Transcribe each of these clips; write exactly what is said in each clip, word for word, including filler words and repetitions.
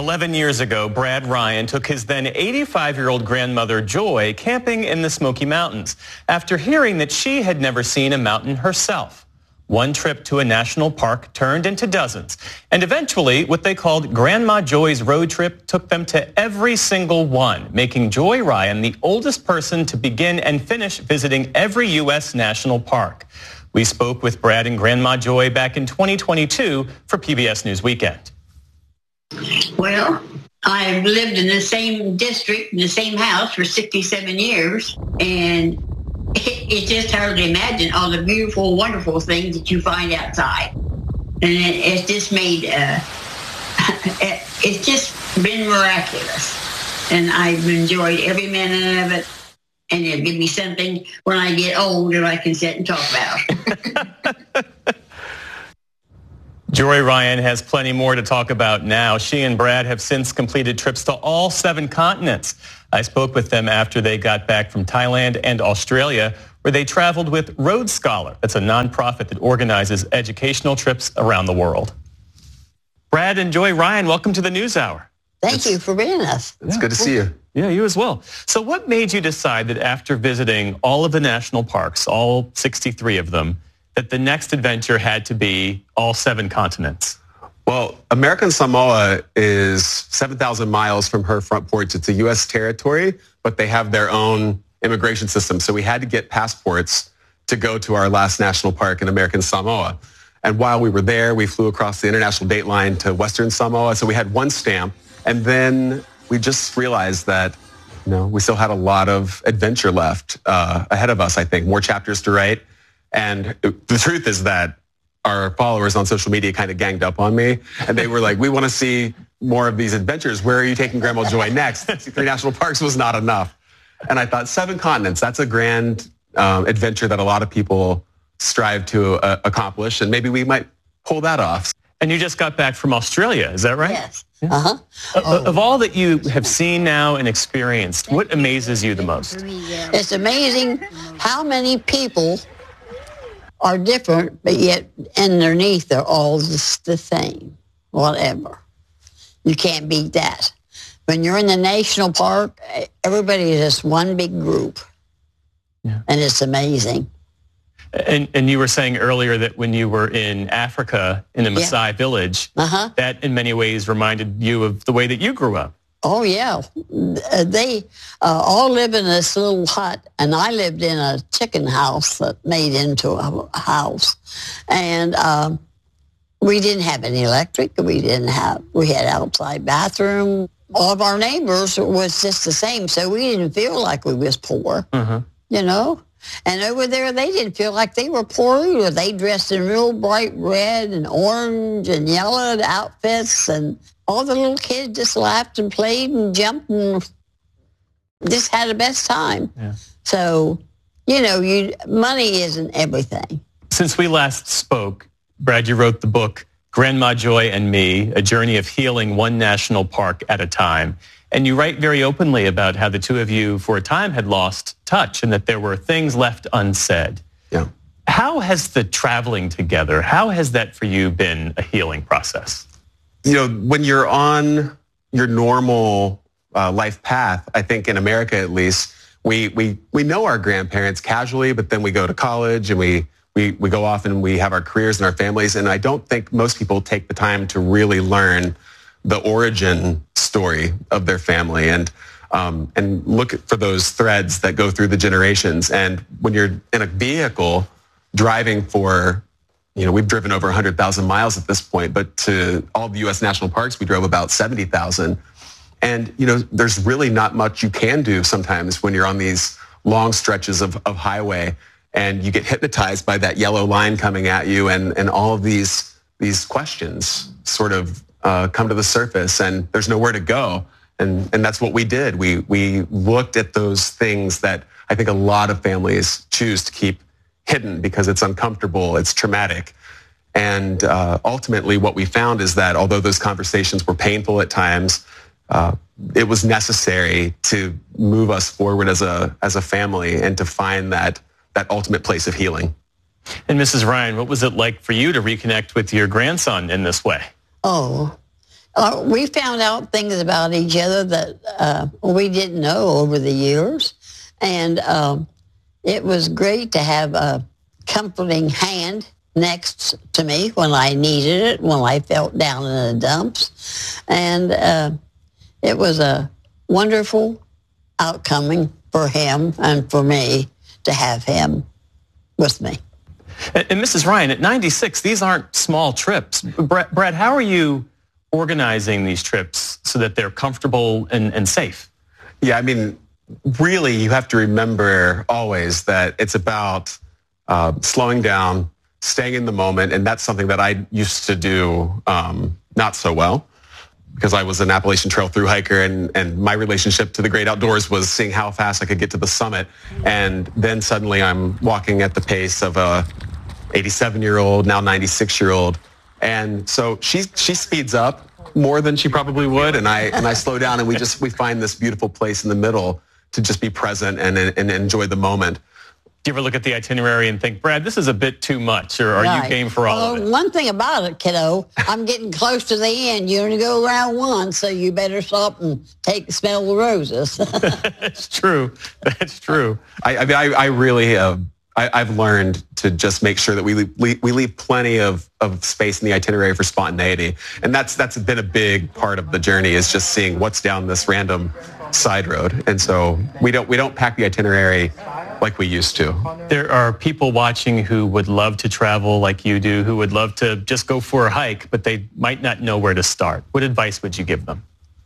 eleven years ago, Brad Ryan took his then eighty-five-year-old grandmother, Joy, camping in the Smoky Mountains after hearing that she had never seen a mountain herself. One trip to a national park turned into dozens, and eventually what they called Grandma Joy's road trip took them to every single one, making Joy Ryan the oldest person to begin and finish visiting every U S national park. We spoke with Brad and Grandma Joy back in twenty twenty-two for P B S News Weekend. Well, I've lived in the same district, in the same house for sixty-seven years, and it, it's just hard to imagine all the beautiful, wonderful things that you find outside. And it, it's just made, uh, it, it's just been miraculous. And I've enjoyed every minute of it, and it'll give me something when I get old that I can sit and talk about. Joy Ryan has plenty more to talk about now. She and Brad have since completed trips to all seven continents. I spoke with them after they got back from Thailand and Australia, where they traveled with Road Scholar. That's a nonprofit that organizes educational trips around the world. Brad and Joy Ryan, welcome to the NewsHour. Thank it's, you for being us. It's yeah, good to see you. Yeah, you as well. So what made you decide that after visiting all of the national parks, all sixty-three of them, that the next adventure had to be all seven continents? Well, American Samoa is seven thousand miles from her front porch. It's a U S territory, but they have their own immigration system. So we had to get passports to go to our last national park in American Samoa. And while we were there, we flew across the international date line to Western Samoa. So we had one stamp. And then we just realized that, you know, we still had a lot of adventure left uh, ahead of us, I think, more chapters to write. And the truth is that our followers on social media kind of ganged up on me, and they were like, we want to see more of these adventures. Where are you taking Grandma Joy next? Three national parks was not enough. And I thought seven continents, that's a grand um, adventure that a lot of people strive to uh, accomplish, and maybe we might pull that off. And you just got back from Australia, is that right? Yes. Uh-huh. Of, of all that you have seen now and experienced, what amazes you the most? It's amazing how many people are different, but yet underneath they're all just the same, whatever. You can't beat that. When you're in the national park, everybody is just one big group, yeah. And it's amazing. And, and you were saying earlier that when you were in Africa, in the Maasai yeah. village, uh-huh. that in many ways reminded you of the way that you grew up. Oh, yeah. They uh, all live in this little hut, and I lived in a chicken house that made into a house. And um, we didn't have any electric. We didn't have, we had outside bathroom. All of our neighbors was just the same, so we didn't feel like we was poor, uh-huh. you know? And over there, they didn't feel like they were poor either. They dressed in real bright red and orange and yellow outfits, and all the little kids just laughed and played and jumped and just had the best time. Yeah. So, you know, you money isn't everything. Since we last spoke, Brad, you wrote the book, Grandma Joy and Me, A Journey of Healing One National Park at a Time. And you write very openly about how the two of you, for a time, had lost touch and that there were things left unsaid. Yeah. How has the traveling together, how has that for you been a healing process? You know, when you're on your normal uh, life path, I think in America at least, we we we know our grandparents casually, but then we go to college and we we we go off and we have our careers and our families. And I don't think most people take the time to really learn the origin story of their family and um, and look for those threads that go through the generations. And when you're in a vehicle driving for, you know, we've driven over one hundred thousand miles at this point, but to all the U S national parks, we drove about seventy thousand. And, you know, there's really not much you can do sometimes when you're on these long stretches of, of highway and you get hypnotized by that yellow line coming at you, and, and all of these, these questions sort of uh, come to the surface, and there's nowhere to go. And, and that's what we did. We, we looked at those things that I think a lot of families choose to keep hidden because it's uncomfortable, it's traumatic. And uh, ultimately what we found is that although those conversations were painful at times, uh, it was necessary to move us forward as a as a family and to find that that ultimate place of healing. And Missus Ryan, what was it like for you to reconnect with your grandson in this way? Oh, Uh, we found out things about each other that uh, we didn't know over the years. And um, it was great to have a comforting hand next to me when I needed it, when I felt down in the dumps. And uh, it was a wonderful outcome for him and for me to have him with me. And, and Missus Ryan, at ninety-six, these aren't small trips. Brad, Brad, how are you organizing these trips so that they're comfortable and, and safe? Yeah, I mean, really, you have to remember always that it's about uh, slowing down, staying in the moment, and that's something that I used to do um, not so well, because I was an Appalachian Trail thru hiker, and, and my relationship to the great outdoors was seeing how fast I could get to the summit. And then suddenly I'm walking at the pace of a eighty-seven-year-old, now ninety-six-year-old. And so she she speeds up more than she probably would, and I and I slow down, and we just we find this beautiful place in the middle to just be present and and enjoy the moment. Do you ever look at the itinerary and think, Brad, this is a bit too much, or are right. you game for all well, of it? One thing about it, kiddo, I'm getting close to the end. You only go around once, so you better stop and take smell the roses. That's true. That's true. I, I mean, I, I really have. I, I've learned to just make sure that we leave, we leave plenty of, of space in the itinerary for spontaneity, and that's that's been a big part of the journey, is just seeing what's down this random side road. And so we don't we don't pack the itinerary like we used to. There are people watching who would love to travel like you do, who would love to just go for a hike, but they might not know where to start. What advice would you give them?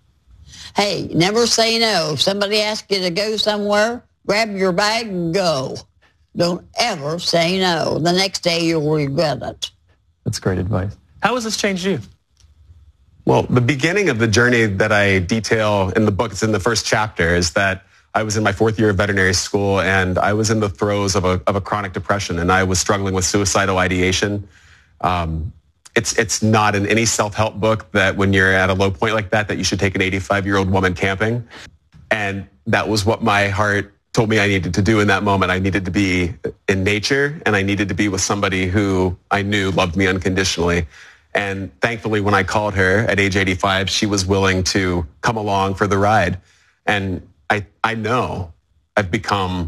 Hey, never say no. If somebody asks you to go somewhere, grab your bag and go. Don't ever say no. The next day you'll regret it. That's great advice. How has this changed you? Well, the beginning of the journey that I detail in the book, it's in the first chapter, is that I was in my fourth year of veterinary school, and I was in the throes of a, of a chronic depression, and I was struggling with suicidal ideation. Um, it's it's not in any self-help book that when you're at a low point like that, that you should take an eighty-five-year-old woman camping. And that was what my heart told me I needed to do in that moment. I needed to be in nature, and I needed to be with somebody who I knew loved me unconditionally. And thankfully, when I called her at age eighty-five, she was willing to come along for the ride. And I, I know I've become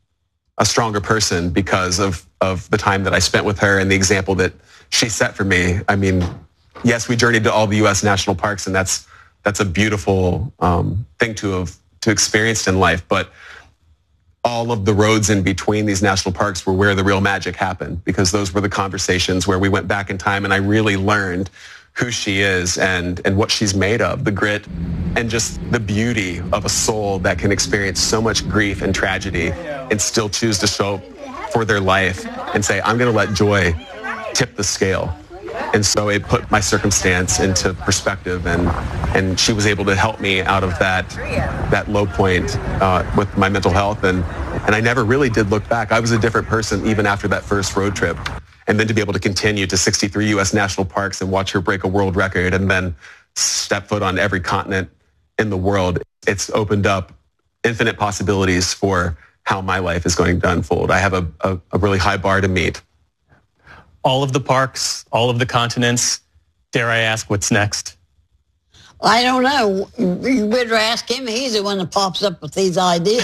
a stronger person because of, of the time that I spent with her and the example that she set for me. I mean, yes, we journeyed to all the U S national parks, and that's that's a beautiful um, thing to have to experienced in life. But all of the roads in between these national parks were where the real magic happened, because those were the conversations where we went back in time, and I really learned who she is and, and what she's made of, the grit and just the beauty of a soul that can experience so much grief and tragedy and still choose to show up for their life and say, I'm going to let joy tip the scale. And so it put my circumstance into perspective, and and she was able to help me out of that that low point uh, with my mental health, and and I never really did look back. I was a different person even after that first road trip, and then to be able to continue to sixty-three U S national parks and watch her break a world record, and then step foot on every continent in the world, it's opened up infinite possibilities for how my life is going to unfold. I have a, a, a really high bar to meet. All of the parks, all of the continents. Dare I ask, what's next? I don't know. You better ask him. He's the one that pops up with these ideas.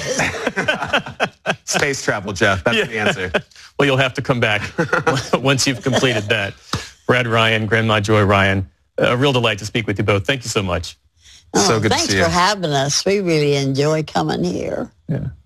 Space travel, Jeff. That's yeah. the answer. Well, you'll have to come back once you've completed that. Brad Ryan, Grandma Joy Ryan, a real delight to speak with you both. Thank you so much. Oh, so good thanks to see you. for having us. We really enjoy coming here. Yeah.